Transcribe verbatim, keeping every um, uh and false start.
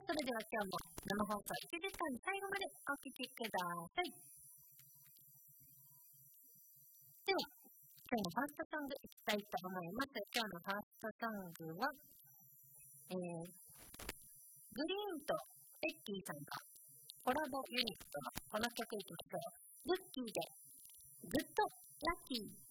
それでは今日も生放送いちじかん最後までお聞きください。では、今日のファーストソングいきたいと思います。今日のファーストソングは、えー、グリーンとベッキーさんがコラボユニットのこの曲いきましょう。ルッキーでグッドラッキー。